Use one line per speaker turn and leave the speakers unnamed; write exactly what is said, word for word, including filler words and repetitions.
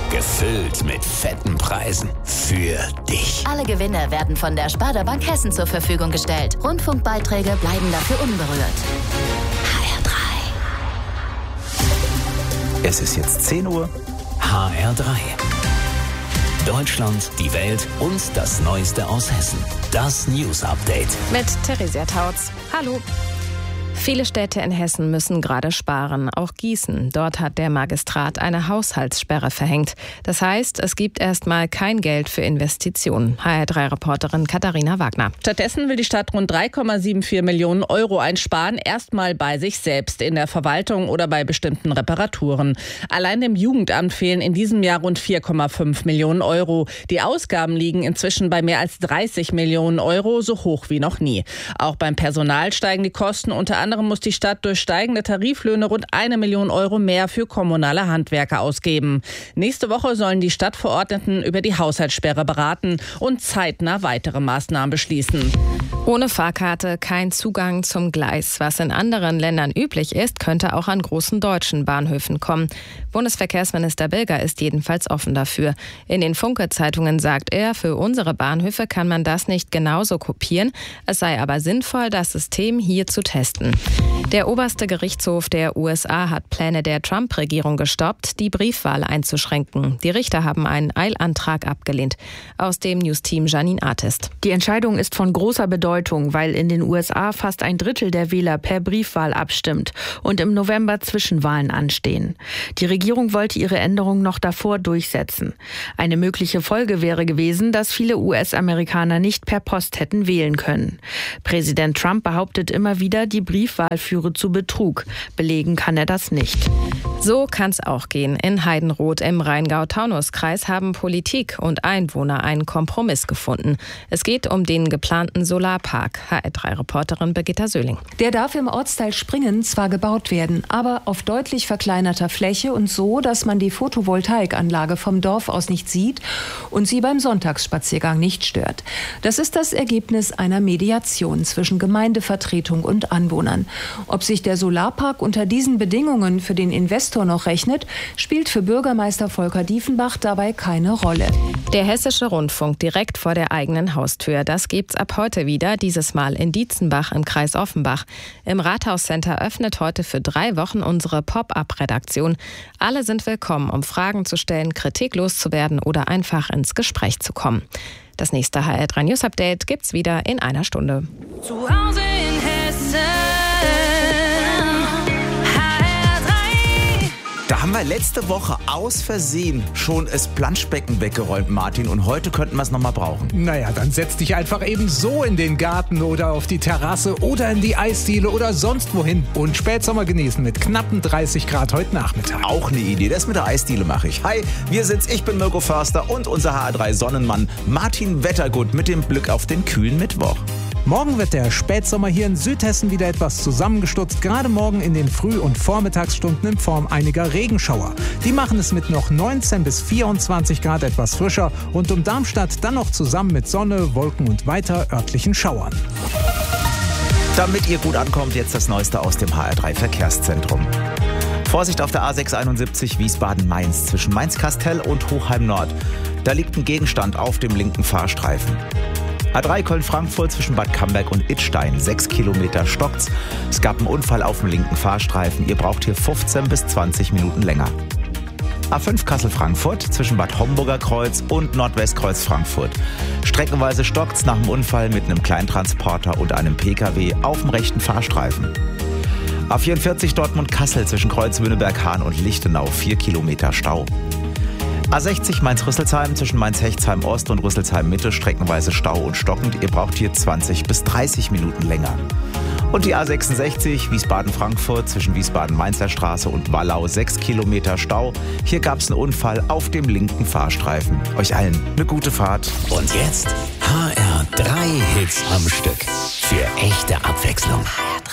Gefüllt mit fetten Preisen. Für dich.
Alle Gewinne werden von der Sparda Bank Hessen zur Verfügung gestellt. Rundfunkbeiträge bleiben dafür unberührt. H R drei.
Es ist jetzt zehn Uhr. H R drei. Deutschland, die Welt und das Neueste aus Hessen. Das News Update.
Mit Theresia Tautz. Hallo. Viele Städte in Hessen müssen gerade sparen, auch Gießen. Dort hat der Magistrat eine Haushaltssperre verhängt. Das heißt, es gibt erstmal kein Geld für Investitionen. H R drei Reporterin Katharina Wagner.
Stattdessen will die Stadt rund drei Komma vierundsiebzig Millionen Euro einsparen, erstmal bei sich selbst, in der Verwaltung oder bei bestimmten Reparaturen. Allein dem Jugendamt fehlen in diesem Jahr rund vier Komma fünf Millionen Euro. Die Ausgaben liegen inzwischen bei mehr als dreißig Millionen Euro, so hoch wie noch nie. Auch beim Personal steigen die Kosten, unter anderem Anderem muss die Stadt durch steigende Tariflöhne rund eine Million Euro mehr für kommunale Handwerker ausgeben. Nächste Woche sollen die Stadtverordneten über die Haushaltssperre beraten und zeitnah weitere Maßnahmen beschließen.
Ohne Fahrkarte kein Zugang zum Gleis. Was in anderen Ländern üblich ist, könnte auch an großen deutschen Bahnhöfen kommen. Bundesverkehrsminister Bilger ist jedenfalls offen dafür. In den Funke-Zeitungen sagt er, für unsere Bahnhöfe kann man das nicht genauso kopieren. Es sei aber sinnvoll, das System hier zu testen. Der oberste Gerichtshof der U S A hat Pläne der Trump-Regierung gestoppt, die Briefwahl einzuschränken. Die Richter haben einen Eilantrag abgelehnt. Aus dem News-Team Janine Artist.
Die Entscheidung ist von großer Bedeutung, weil in den U S A fast ein Drittel der Wähler per Briefwahl abstimmt und im November Zwischenwahlen anstehen. Die Regierung wollte ihre Änderung noch davor durchsetzen. Eine mögliche Folge wäre gewesen, dass viele U S-Amerikaner nicht per Post hätten wählen können. Präsident Trump behauptet immer wieder, die Briefwahl führe zu Betrug. Belegen kann er das nicht.
So kann es auch gehen. In Heidenroth im Rheingau-Taunus-Kreis haben Politik und Einwohner einen Kompromiss gefunden. Es geht um den geplanten Solarpark. H R drei Reporterin Birgitta Söhling.
Der darf im Ortsteil Springen zwar gebaut werden, aber auf deutlich verkleinerter Fläche und so, dass man die Photovoltaikanlage vom Dorf aus nicht sieht und sie beim Sonntagsspaziergang nicht stört. Das ist das Ergebnis einer Mediation zwischen Gemeindevertretung und Anwohnern. Ob sich der Solarpark unter diesen Bedingungen für den Investor noch rechnet, spielt für Bürgermeister Volker Diefenbach dabei keine Rolle.
Der Hessische Rundfunk direkt vor der eigenen Haustür. Das gibt's ab heute wieder, dieses Mal in Dietzenbach im Kreis Offenbach. Im Rathauscenter öffnet heute für drei Wochen unsere Pop-up-Redaktion. Alle sind willkommen, um Fragen zu stellen, Kritik loszuwerden oder einfach ins Gespräch zu kommen. Das nächste H R drei News Update gibt's wieder in einer Stunde.
Zu Hause in Hessen.
Da haben wir letzte Woche aus Versehen schon das Planschbecken weggeräumt, Martin. Und heute könnten wir es nochmal brauchen.
Naja, dann setz dich einfach eben so in den Garten oder auf die Terrasse oder in die Eisdiele oder sonst wohin. Und Spätsommer genießen mit knappen dreißig Grad heute Nachmittag.
Auch eine Idee. Das mit der Eisdiele mache ich. Hi, wir sind's. Ich bin Mirko Förster und unser H R drei Sonnenmann Martin Wettergut mit dem Blick auf den kühlen Mittwoch.
Morgen wird der Spätsommer hier in Südhessen wieder etwas zusammengestutzt. Gerade morgen in den Früh- und Vormittagsstunden in Form einiger Regenschauer. Die machen es mit noch neunzehn bis vierundzwanzig Grad etwas frischer und um Darmstadt dann noch zusammen mit Sonne, Wolken und weiter örtlichen Schauern.
Damit ihr gut ankommt, jetzt das Neueste aus dem H R drei Verkehrszentrum. Vorsicht auf der A sechs einundsiebzig Wiesbaden-Mainz zwischen Mainz-Kastel und Hochheim-Nord. Da liegt ein Gegenstand auf dem linken Fahrstreifen. A drei Köln-Frankfurt zwischen Bad Camberg und Idstein. Sechs Kilometer stockt's. Es gab einen Unfall auf dem linken Fahrstreifen. Ihr braucht hier fünfzehn bis zwanzig Minuten länger. A fünf Kassel-Frankfurt zwischen Bad Homburger Kreuz und Nordwestkreuz Frankfurt. Streckenweise stockt's nach dem Unfall mit einem Kleintransporter und einem Pkw auf dem rechten Fahrstreifen. A vierundvierzig Dortmund-Kassel zwischen Kreuz-Wüneberg-Hahn und Lichtenau. Vier Kilometer Stau. A sechzig Mainz-Rüsselsheim zwischen Mainz-Hechtsheim-Ost und Rüsselsheim-Mitte streckenweise Stau und stockend. Ihr braucht hier zwanzig bis dreißig Minuten länger. Und die A sechsundsechzig Wiesbaden-Frankfurt zwischen Wiesbaden-Mainzer Straße und Wallau. sechs Kilometer Stau. Hier gab es einen Unfall auf dem linken Fahrstreifen. Euch allen eine gute Fahrt.
Und jetzt H R drei Hits am Stück. Für echte Abwechslung.